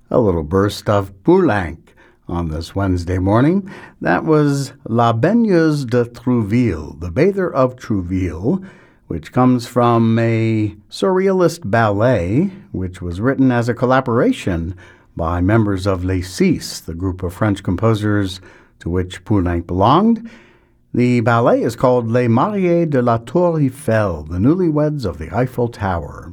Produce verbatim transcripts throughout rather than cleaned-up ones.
A little burst of Poulenc on this Wednesday morning. That was La Baigneuse de Trouville, the Bather of Trouville, which comes from a surrealist ballet, which was written as a collaboration by members of Les Six, the group of French composers to which Poulenc belonged. The ballet is called Les Mariés de la Tour Eiffel, the Newlyweds of the Eiffel Tower.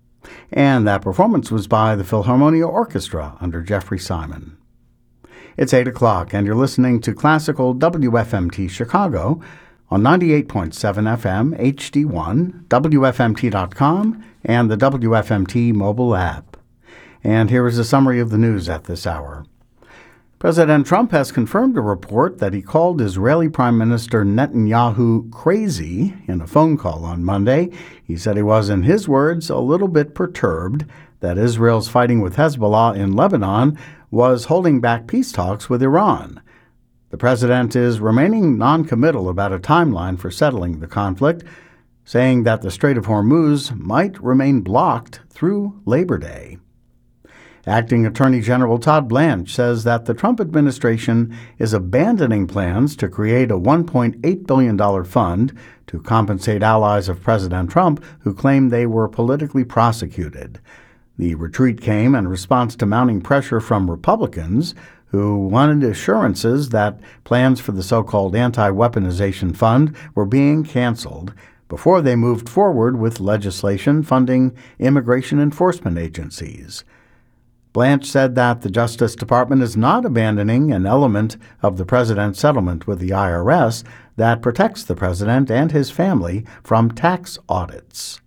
And that performance was by the Philharmonia Orchestra under Jeffrey Simon. It's eight o'clock, and you're listening to Classical W F M T Chicago on ninety-eight point seven F M, H D one, W F M T dot com, and the W F M T mobile app. And here is a summary of the news at this hour. President Trump has confirmed a report that he called Israeli Prime Minister Netanyahu crazy in a phone call on Monday. He said he was, in his words, a little bit perturbed that Israel's fighting with Hezbollah in Lebanon was holding back peace talks with Iran. The president is remaining non-committal about a timeline for settling the conflict, saying that the Strait of Hormuz might remain blocked through Labor Day. Acting Attorney General Todd Blanche says that the Trump administration is abandoning plans to create a one point eight billion dollars fund to compensate allies of President Trump who claim they were politically prosecuted. The retreat came in response to mounting pressure from Republicans who wanted assurances that plans for the so-called anti-weaponization fund were being canceled before they moved forward with legislation funding immigration enforcement agencies. Blanche said that the Justice Department is not abandoning an element of the president's settlement with the I R S that protects the president and his family from tax audits.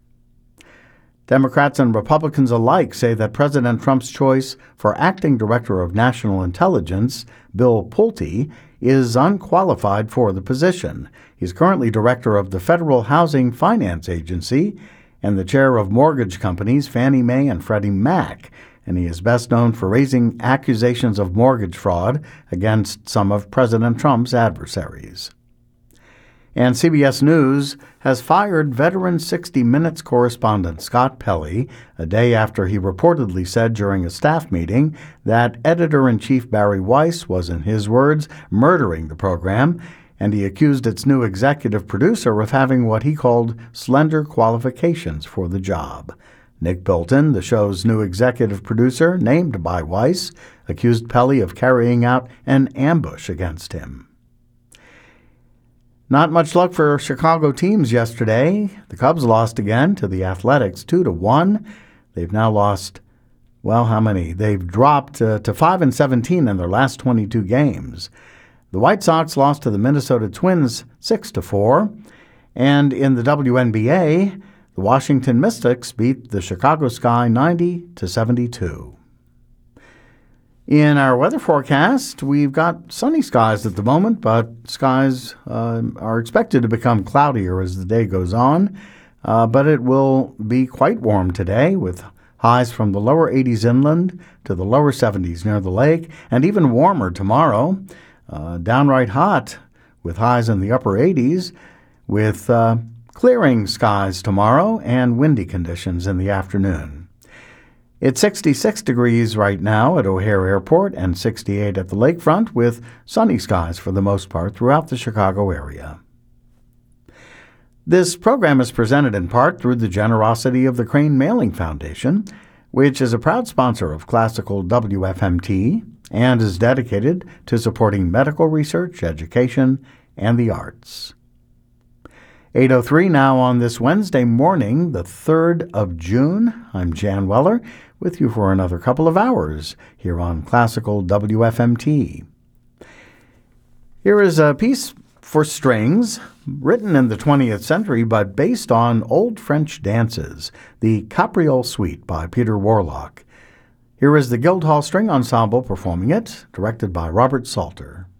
Democrats and Republicans alike say that President Trump's choice for acting director of national intelligence, Bill Pulte, is unqualified for the position. He's currently director of the Federal Housing Finance Agency and the chair of mortgage companies Fannie Mae and Freddie Mac, and he is best known for raising accusations of mortgage fraud against some of President Trump's adversaries. And C B S News has fired veteran sixty minutes correspondent Scott Pelley a day after he reportedly said during a staff meeting that editor-in-chief Barry Weiss was, in his words, murdering the program, and he accused its new executive producer of having what he called slender qualifications for the job. Nick Bilton, the show's new executive producer, named by Weiss, accused Pelley of carrying out an ambush against him. Not much luck for Chicago teams yesterday. The Cubs lost again to the Athletics two to one. They've now lost, well, how many? They've dropped uh, to five and seventeen in their last twenty-two games. The White Sox lost to the Minnesota Twins six to four. And in the W N B A, the Washington Mystics beat the Chicago Sky ninety to seventy-two. In our weather forecast, we've got sunny skies at the moment, but skies uh, are expected to become cloudier as the day goes on. Uh, but it will be quite warm today, with highs from the lower eighties inland to the lower seventies near the lake, and even warmer tomorrow. Uh, downright hot with highs in the upper eighties, with uh, clearing skies tomorrow and windy conditions in the afternoon. It's sixty-six degrees right now at O'Hare Airport and sixty-eight at the lakefront, with sunny skies for the most part throughout the Chicago area. This program is presented in part through the generosity of the Crane Mailing Foundation, which is a proud sponsor of Classical W F M T and is dedicated to supporting medical research, education, and the arts. eight oh three now on this Wednesday morning, the third of June. I'm Jan Weller, with you for another couple of hours here on Classical W F M T. Here is a piece for strings, written in the twentieth century but based on old French dances, the Capriole Suite by Peter Warlock. Here is the Guildhall String Ensemble performing it, directed by Robert Salter.